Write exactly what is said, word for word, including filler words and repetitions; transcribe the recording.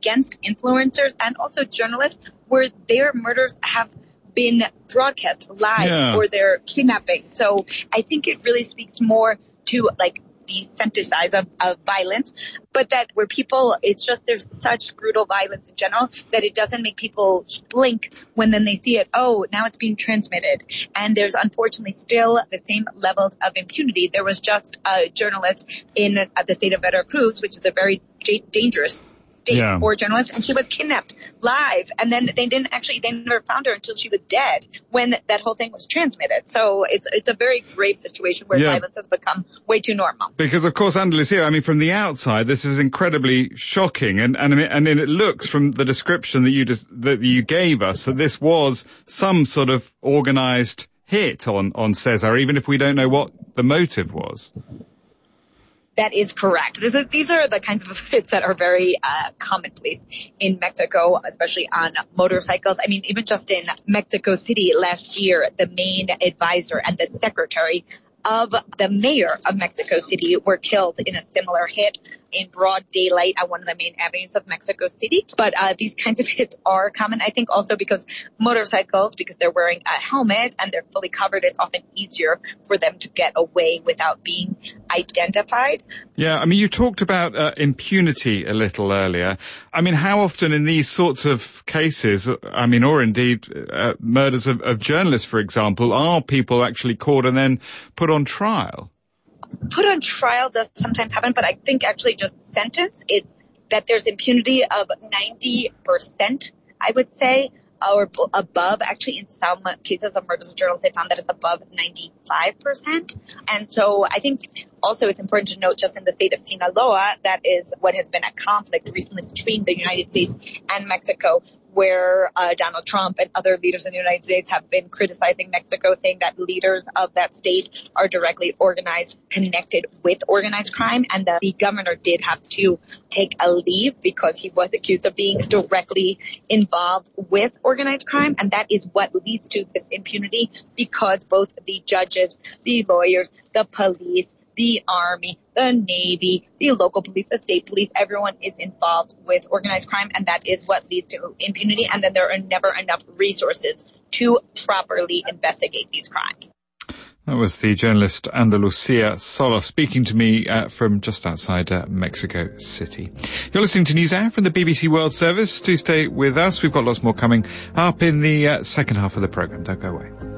against influencers and also journalists where their murders have been broadcast live yeah. or they're kidnapping. So I think it really speaks more to like desensitize of, of violence, but that where people, it's just there's such brutal violence in general that it doesn't make people blink when then they see it, oh, now it's being transmitted. And there's unfortunately still the same levels of impunity. There was just a journalist in uh, the state of Veracruz, which is a very j- dangerous state yeah. for journalists, and she was kidnapped live, and then they didn't actually, they never found her until she was dead when that whole thing was transmitted. So it's it's a very grave situation where yeah. violence has become way too normal. Because of course, Andalusia, I mean, from the outside, this is incredibly shocking, and and and it looks from the description that you just that you gave us that this was some sort of organised hit on on Cesar, even if we don't know what the motive was. That is correct. This is, these are the kinds of hits that are very uh, commonplace in Mexico, especially on motorcycles. I mean, even just in Mexico City last year, the main advisor and the secretary of the mayor of Mexico City were killed in a similar hit in broad daylight on one of the main avenues of Mexico City. But uh, these kinds of hits are common, I think, also because motorcycles, because they're wearing a helmet and they're fully covered, it's often easier for them to get away without being identified. Yeah, I mean, you talked about uh, impunity a little earlier. I mean, how often in these sorts of cases, I mean, or indeed uh, murders of, of journalists, for example, are people actually caught and then put on trial? Put on trial does sometimes happen, but I think actually just sentence, it's that there's impunity of ninety percent, I would say, or above. Actually, in some cases of murders of journalists, they found that it's above ninety-five percent. And so I think also it's important to note just in the state of Sinaloa, that is what has been a conflict recently between the United States and Mexico, where uh, Donald Trump and other leaders in the United States have been criticizing Mexico, saying that leaders of that state are directly organized, connected with organized crime, and that the governor did have to take a leave because he was accused of being directly involved with organized crime, and that is what leads to this impunity because both the judges, the lawyers, the police, the Army, the Navy, the local police, the state police, everyone is involved with organized crime, and that is what leads to impunity. And then there are never enough resources to properly investigate these crimes. That was the journalist Andalucia Solos speaking to me uh, from just outside uh, Mexico City. You're listening to NewsHour from the B B C World Service. Do stay with us. We've got lots more coming up in the uh, second half of the programme. Don't go away.